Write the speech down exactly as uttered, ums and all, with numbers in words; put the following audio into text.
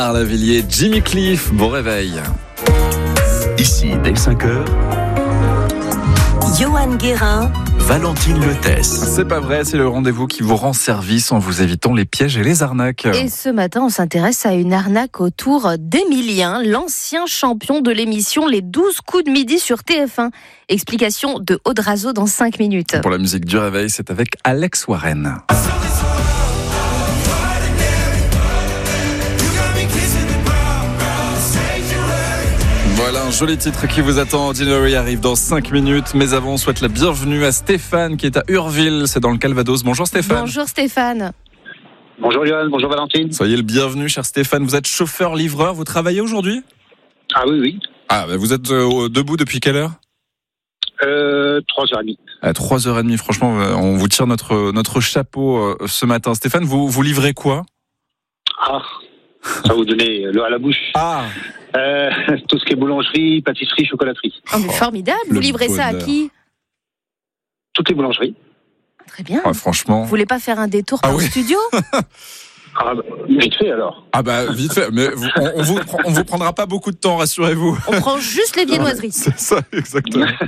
Lavilliers, Jimmy Cliff, bon réveil. Ici, dès cinq heures, Johan Guérin, Valentine Letès. C'est pas vrai, c'est le rendez-vous qui vous rend service en vous évitant les pièges et les arnaques. Et ce matin, on s'intéresse à une arnaque autour d'Emilien, l'ancien champion de l'émission Les douze coups de midi sur T F un. Explication de Audrazo dans cinq minutes. Pour la musique du réveil, c'est avec Alex Warren. Voilà un joli titre qui vous attend. Ordinary arrive dans cinq minutes. Mais avant, on souhaite la bienvenue à Stéphane qui est à Urville, c'est dans le Calvados. Bonjour Stéphane. Bonjour Stéphane. Bonjour Johan, bonjour Valentine. Soyez le bienvenu, cher Stéphane. Vous êtes chauffeur-livreur, vous travaillez aujourd'hui ? Ah oui, oui. Ah, bah vous êtes euh, debout depuis quelle heure ? Euh, trois heures trente. À trois heures trente, franchement, on vous tire notre, notre chapeau euh, ce matin. Stéphane, vous, vous livrez quoi ? Ah, ça va vous donner l'eau à la bouche. Ah, Euh, tout ce qui est boulangerie, pâtisserie, chocolaterie. Oh, mais formidable. le Vous livrez ça à bonheur. qui ? Toutes les boulangeries. Très bien. ah, franchement. Vous voulez pas faire un détour Ah par oui. le studio ? Ah, bah, vite fait alors. Ah bah vite fait, mais vous- on, on vous on vous prendra pas beaucoup de temps, rassurez-vous. On prend juste les viennoiseries. C'est ça, exactement.